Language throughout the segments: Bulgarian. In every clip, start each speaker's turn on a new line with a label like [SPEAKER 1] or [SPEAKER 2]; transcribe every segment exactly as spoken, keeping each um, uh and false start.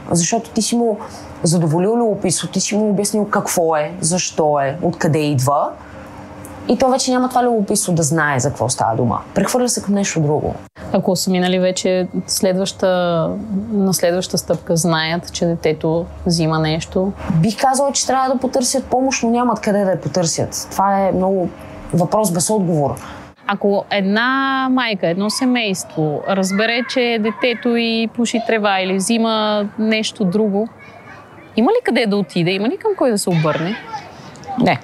[SPEAKER 1] Защото ти си му задоволил любопитство, ти си му обяснил какво е, защо е, откъде идва. И то вече няма това любопитство да знае за какво става дума. Прехвърля се към нещо друго.
[SPEAKER 2] Ако са минали вече следваща, на следваща стъпка, знаят, че детето взима нещо?
[SPEAKER 1] Бих казала, че трябва да потърсят помощ, но нямат къде да я потърсят. Това е много въпрос без отговор.
[SPEAKER 2] Ако една майка, едно семейство разбере, че детето й пуши трева или взима нещо друго, има ли къде да отиде? Има ли към кой да се обърне?
[SPEAKER 3] Не.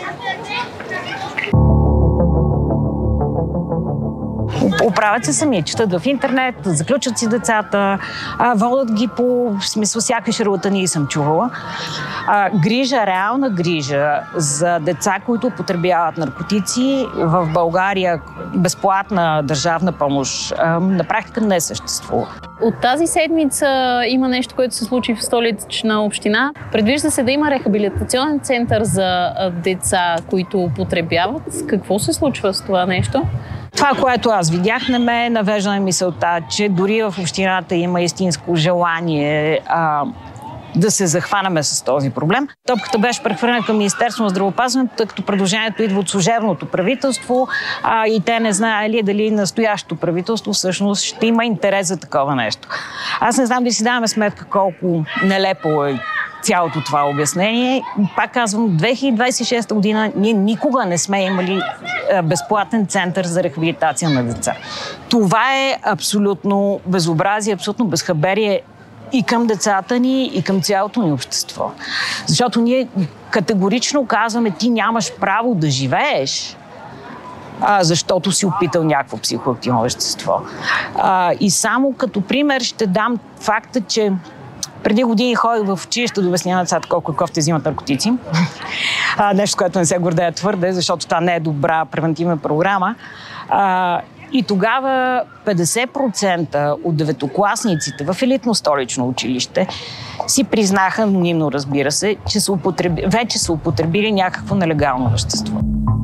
[SPEAKER 3] Оправят се сами, четат в интернет, заключат си децата, водят ги по, в смисъл, всяка шарлатания съм чувала. А, грижа, реална грижа за деца, които употребяват наркотици в България, безплатна държавна помощ, а, на практика не съществува.
[SPEAKER 2] От тази седмица има нещо, което се случи в Столична община. Предвижда се да има рехабилитационен център за деца, които употребяват. Какво се случва с това нещо?
[SPEAKER 3] Това, което аз видях, не ме навежда на мисълта, че дори в общината има истинско желание а, да се захванаме с този проблем. Топката беше прехвърлена към Министерството на здравеопазването, тъй като предложението идва от служебното правителство а, и те не знаели дали настоящото правителство всъщност ще има интерес за такова нещо. Аз не знам да си даваме сметка колко нелепо е цялото това обяснение. Пак казвам, две хиляди двадесет и шеста година ние никога не сме имали безплатен център за рехабилитация на деца. Това е абсолютно безобразие, абсолютно безхаберие и към децата ни, и към цялото ни общество. Защото ние категорично казваме, ти нямаш право да живееш, а, защото си опитал някакво психоактивно вещество. А, и само като пример ще дам факта, че преди години ходих в училище да обясня на децата колко кофти взимат наркотици. А, нещо, което не се гордея твърде, защото това не е добра превентивна програма. А, и тогава петдесет процента от деветокласниците в елитно столично училище си признаха, анонимно разбира се, че са употреби... вече са употребили някакво нелегално вещество.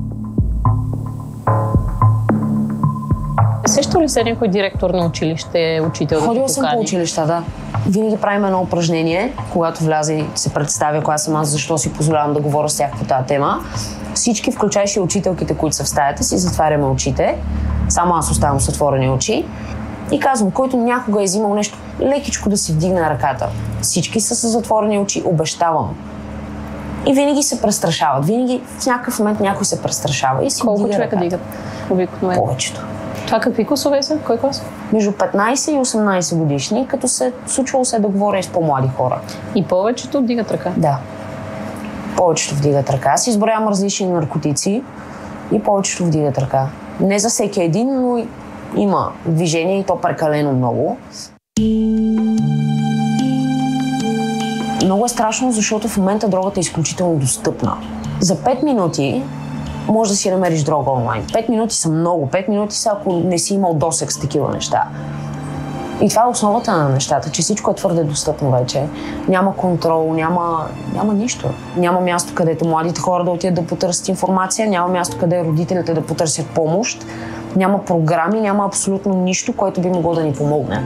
[SPEAKER 2] Също ли се някой директор на училище, учител да
[SPEAKER 1] Ходила съм по училища, да. Винаги правим едно упражнение, когато вляза и се представя коя съм аз, защо си позволявам да говоря с тях по тази тема. Всички, включающи учителките, които са в стаята, си затваряме очите. Само аз оставам с отворени очи. И казвам, който някога е взимал нещо, лекичко да си вдигне ръката. Всички са с затворени очи, обещавам. И винаги се престрашават. Винаги в някакъв момент някой се престрашава и си
[SPEAKER 2] Колко
[SPEAKER 1] вдига
[SPEAKER 2] човека
[SPEAKER 1] ръката.
[SPEAKER 2] дигат? Обикновено.
[SPEAKER 1] Повечето.
[SPEAKER 2] Това какви класове са? Кой клас?
[SPEAKER 1] Между петнайсет и осемнайсет годишни, като се случвало се да говоря и с по-млади хора.
[SPEAKER 2] И повечето вдигат ръка?
[SPEAKER 1] Да. Повечето вдигат ръка. Аз изброявам различни наркотици и повечето вдигат ръка. Не за всеки един, но има движение и то прекалено много. Много е страшно, защото в момента дрогата е изключително достъпна. За пет минути може да си намериш дрога онлайн. Пет минути са много. Пет минути са, ако не си имал досег с такива неща. И това е основата на нещата, че всичко е твърде достъпно вече. Няма контрол, няма, няма нищо. Няма място, където младите хора да отидат да потърсят информация, няма място, къде родителите да потърсят помощ, няма програми, няма абсолютно нищо, което би могло да ни помогне.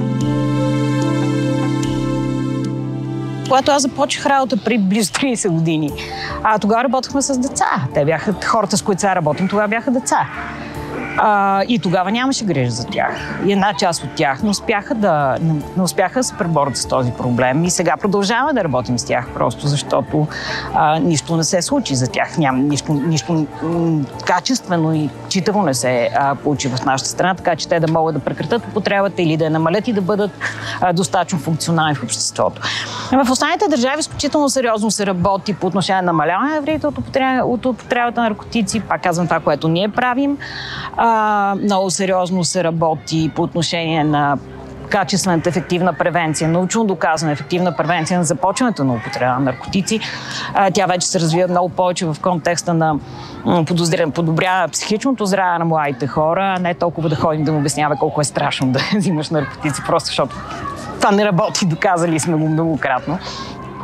[SPEAKER 3] Когато аз започнах работа при близо трийсет години, а тогава работехме с деца. Те бяха хората, с които сега работим, тогава бяха деца. А, и тогава нямаше грижа за тях. И една част от тях не успяха да, не успяха да се преборят с този проблем. И сега продължаваме да работим с тях, просто защото а, нищо не се случи за тях. Няма нищо, нищо м- качествено и читаво не се а, получи в нашата страна, така че те да могат да прекратят употребата или да я намалят и да бъдат а, достатъчно функционални в обществото. В останалите държави изключително сериозно се работи по отношение на намаляване на вредите от употребата на наркотици. Пак казвам това, което ние правим. А, много сериозно се работи по отношение на качествената ефективна превенция, научно доказана ефективна превенция на започването на употреба на наркотици. А, тя вече се развива много повече в контекста на подобряване на психичното здраве на младите хора, а не толкова да ходим да му обясняваме колко е страшно да взимаш наркотици, просто защото това не работи, доказали сме го многократно.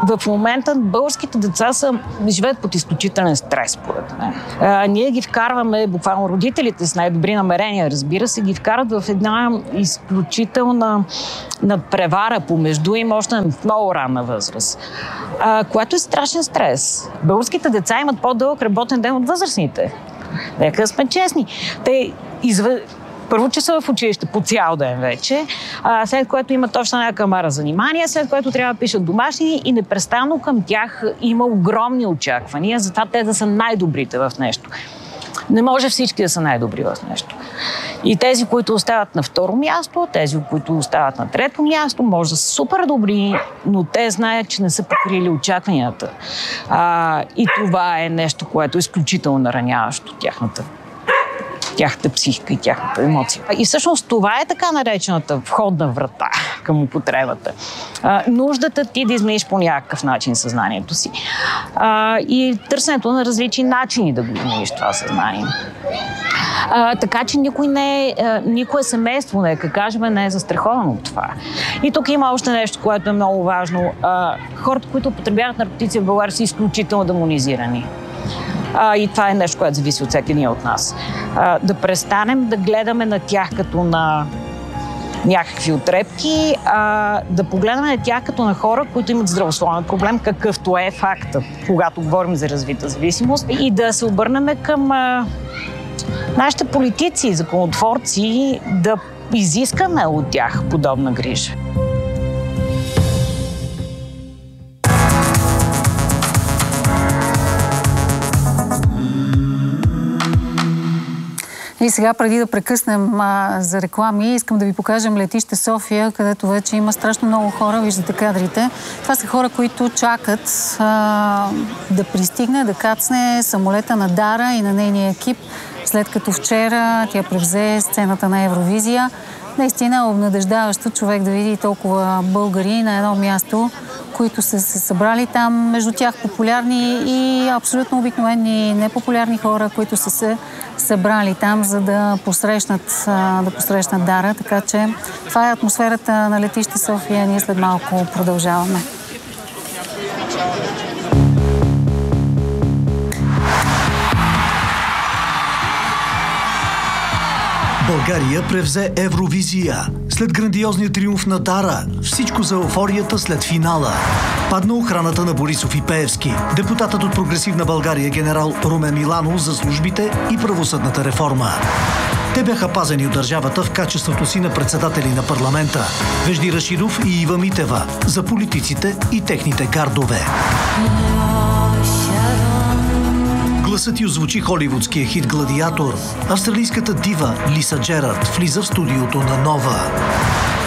[SPEAKER 3] В момента българските деца са, живеят под изключителен стрес, според мен. А, ние ги вкарваме, буквално родителите с най-добри намерения, разбира се, ги вкарат в една изключителна надпревара помежду им още на много ранна възраст, а, което е страшен стрес. Българските деца имат по-дълъг работен ден от възрастните. Нека сме честни. Те изв... Първо, че са в училище по цял ден вече, а, след което имат точно една камара занимания, след което трябва да пишат домашни и непрестанно към тях има огромни очаквания, затова те да са най-добрите в нещо. Не може всички да са най-добри в нещо. И тези, които остават на второ място, тези, които остават на трето място, може да са супер добри, но те знаят, че не са покрили очакванията. А, и това е нещо, което е изключително нараняващо тяхната тяхната психика и тяхната емоция. И всъщност това е така наречената входна врата към употребата. А, нуждата ти да измениш по някакъв начин съзнанието си. А, и търсенето на различни начини да го измениш това съзнание. А, така че никой не е, никое семейство, нека кажем, не е застраховано от това. И тук има още нещо, което е много важно. А, хората, които употребяват наркотици в България, са изключително демонизирани. А, и това е нещо, което зависи от всеки един от нас. А, да престанем да гледаме на тях като на някакви отрепки, а да погледаме на тях като на хора, които имат здравословен проблем, какъвто е факта, когато говорим за развита зависимост, и да се обърнем към а, нашите политици и законотворци да изискаме от тях подобна грижа.
[SPEAKER 4] И сега, преди да прекъснем а, за реклами, искам да ви покажем летище София, където вече има страшно много хора, виждате кадрите. Това са хора, които чакат а, да пристигне, да кацне самолета на Дара и на нейния екип, след като вчера тя превзе сцената на Евровизия. Наистина е обнадеждаващо човек да види толкова българи на едно място, които са се събрали там, между тях популярни и абсолютно обикновени непопулярни хора, които са се събрали там, за да посрещнат, да посрещнат Дара. Така че това е атмосферата на летище София. Ние след малко продължаваме.
[SPEAKER 5] България превзе Евровизия. След грандиозния триумф на Дара, всичко за еуфорията след финала. Падна охраната на Борисов и Пеевски. Депутатът от Прогресивна България генерал Румен Миланов за службите и правосъдната реформа. Те бяха пазени от държавата в качеството си на председатели на парламента. Вежди Рашидов и Ива Митева за политиците и техните гардове. Гласът й озвучи холивудския хит «Гладиатор». Австралийската дива Лиса Джерард влиза в студиото на Нова.